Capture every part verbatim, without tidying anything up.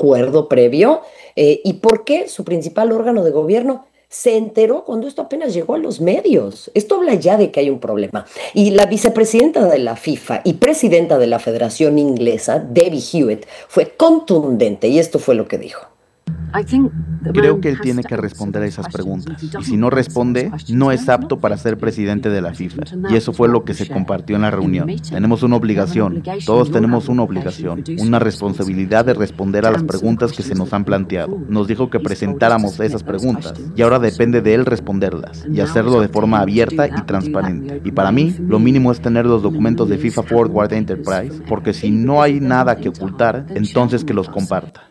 acuerdo previo. Eh, ¿y por qué su principal órgano de gobierno se enteró cuando esto apenas llegó a los medios? Esto habla ya de que hay un problema. Y la vicepresidenta de la FIFA y presidenta de la Federación Inglesa, Debbie Hewitt, fue contundente y esto fue lo que dijo. Creo que él tiene que responder a esas preguntas, y si no responde, no es apto para ser presidente de la FIFA. Y eso fue lo que se compartió en la reunión. Tenemos una obligación, todos tenemos una obligación, una responsabilidad de responder a las preguntas que se nos han planteado. Nos dijo que presentáramos esas preguntas, y ahora depende de él responderlas, y hacerlo de forma abierta y transparente. Y para mí, lo mínimo es tener los documentos de FIFA Forward Enterprise, porque si no hay nada que ocultar, entonces que los comparta.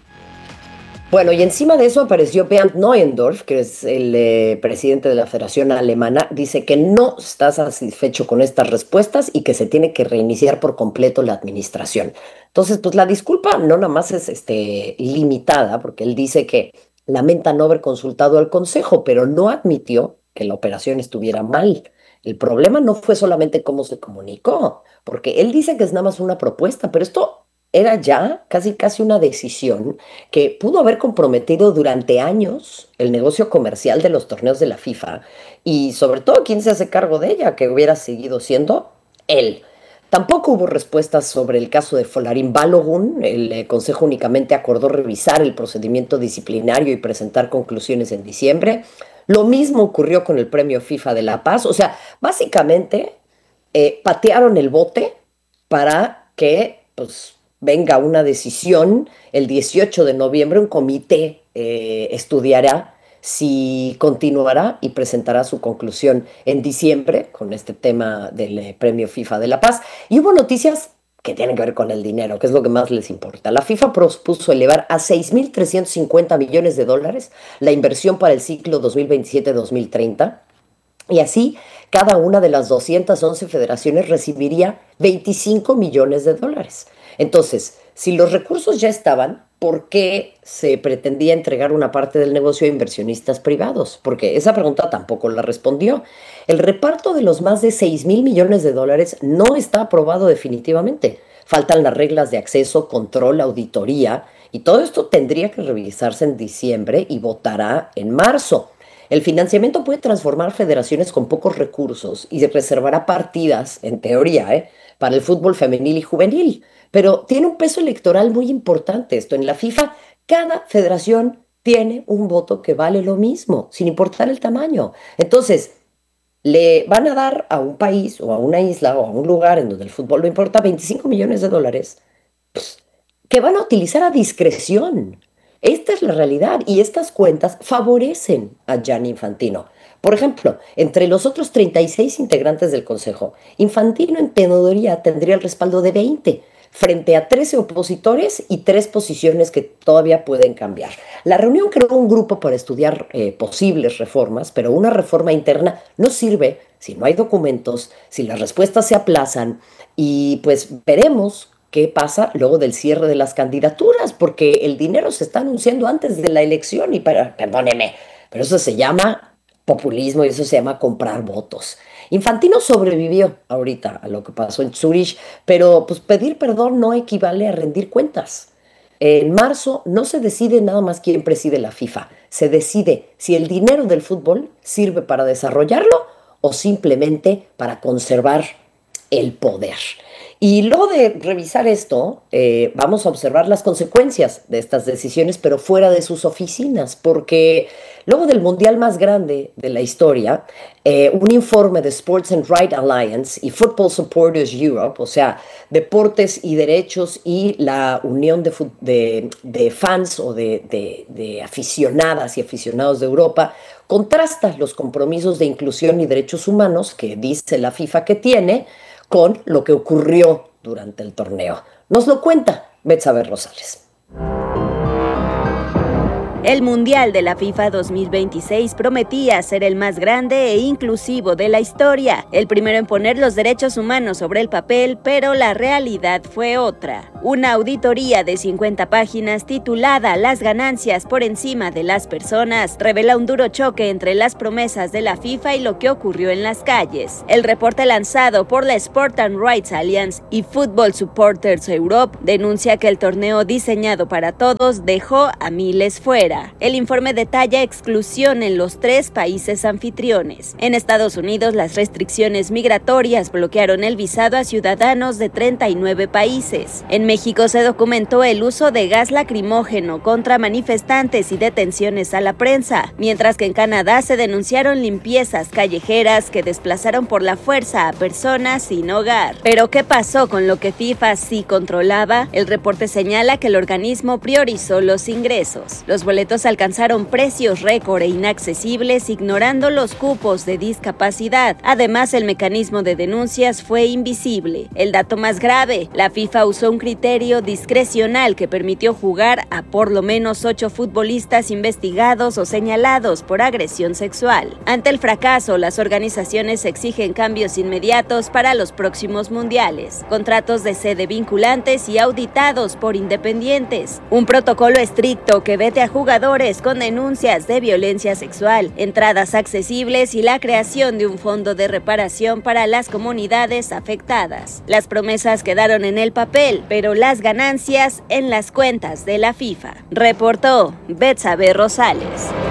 Bueno, y encima de eso apareció Bernd Neuendorf, que es el eh, presidente de la Federación Alemana, dice que no está satisfecho con estas respuestas y que se tiene que reiniciar por completo la administración. Entonces, pues la disculpa no nada más es este, limitada, porque él dice que lamenta no haber consultado al Consejo, pero no admitió que la operación estuviera mal. El problema no fue solamente cómo se comunicó, porque él dice que es nada más una propuesta, pero esto era ya casi casi una decisión que pudo haber comprometido durante años el negocio comercial de los torneos de la FIFA y sobre todo quién se hace cargo de ella, que hubiera seguido siendo él. Tampoco hubo respuestas sobre el caso de Folarin Balogun. El eh, Consejo únicamente acordó revisar el procedimiento disciplinario y presentar conclusiones en diciembre. Lo mismo ocurrió con el Premio FIFA de la Paz. O sea, básicamente eh, patearon el bote para que pues, venga una decisión. El dieciocho de noviembre un comité eh, estudiará si continuará y presentará su conclusión en diciembre con este tema del eh, Premio FIFA de la Paz. Y hubo noticias que tienen que ver con el dinero, que es lo que más les importa. La FIFA propuso elevar a seis mil trescientos cincuenta millones de dólares la inversión para el ciclo dos mil veintisiete-dos mil treinta. Y así, cada una de las doscientas once federaciones recibiría veinticinco millones de dólares. Entonces, si los recursos ya estaban, ¿por qué se pretendía entregar una parte del negocio a inversionistas privados? Porque esa pregunta tampoco la respondió. El reparto de los más de seis mil millones de dólares no está aprobado definitivamente. Faltan las reglas de acceso, control, auditoría, y todo esto tendría que revisarse en diciembre y votará en marzo. El financiamiento puede transformar federaciones con pocos recursos y reservará partidas, en teoría, ¿eh? para el fútbol femenil y juvenil. Pero tiene un peso electoral muy importante esto. En la FIFA, cada federación tiene un voto que vale lo mismo, sin importar el tamaño. Entonces, le van a dar a un país o a una isla o a un lugar en donde el fútbol no importa veinticinco millones de dólares que van a utilizar a discreción. Esta es la realidad y estas cuentas favorecen a Gianni Infantino. Por ejemplo, entre los otros treinta y seis integrantes del Consejo, Infantino en teoría tendría el respaldo de veinte, frente a trece opositores y tres posiciones que todavía pueden cambiar. La reunión creó un grupo para estudiar eh, posibles reformas, pero una reforma interna no sirve si no hay documentos, si las respuestas se aplazan y pues veremos qué pasa luego del cierre de las candidaturas, porque el dinero se está anunciando antes de la elección y, para, perdóneme, pero eso se llama populismo y eso se llama comprar votos. Infantino sobrevivió ahorita a lo que pasó en Zurich, pero pues pedir perdón no equivale a rendir cuentas. En marzo no se decide nada más quién preside la FIFA, se decide si el dinero del fútbol sirve para desarrollarlo o simplemente para conservar el poder. Y luego de revisar esto, eh, vamos a observar las consecuencias de estas decisiones, pero fuera de sus oficinas, porque luego del mundial más grande de la historia, eh, un informe de Sports and Right Alliance y Football Supporters Europe, o sea, Deportes y Derechos y la Unión de, de, de Fans o de, de, de aficionadas y aficionados de Europa, contrasta los compromisos de inclusión y derechos humanos que dice la FIFA que tiene con lo que ocurrió durante el torneo. Nos lo cuenta Betsabe Rosales. El Mundial de la FIFA dos mil veintiséis prometía ser el más grande e inclusivo de la historia, el primero en poner los derechos humanos sobre el papel, pero la realidad fue otra. Una auditoría de cincuenta páginas titulada Las ganancias por encima de las personas revela un duro choque entre las promesas de la FIFA y lo que ocurrió en las calles. El reporte lanzado por la Sport and Rights Alliance y Football Supporters Europe denuncia que el torneo diseñado para todos dejó a miles fuera. El informe detalla exclusión en los tres países anfitriones. En Estados Unidos, las restricciones migratorias bloquearon el visado a ciudadanos de treinta y nueve países. En México se documentó el uso de gas lacrimógeno contra manifestantes y detenciones a la prensa, mientras que en Canadá se denunciaron limpiezas callejeras que desplazaron por la fuerza a personas sin hogar. Pero ¿qué pasó con lo que FIFA sí controlaba? El reporte señala que el organismo priorizó los ingresos. Los boletos alcanzaron precios récord e inaccesibles, ignorando los cupos de discapacidad. Además, el mecanismo de denuncias fue invisible. El dato más grave, la FIFA usó un criterio discrecional que permitió jugar a por lo menos ocho futbolistas investigados o señalados por agresión sexual. Ante el fracaso, las organizaciones exigen cambios inmediatos para los próximos mundiales, contratos de sede vinculantes y auditados por independientes, un protocolo estricto que vete a jugadores con denuncias de violencia sexual, entradas accesibles y la creación de un fondo de reparación para las comunidades afectadas. Las promesas quedaron en el papel, pero las ganancias en las cuentas de la FIFA. Reportó Betsabe Rosales.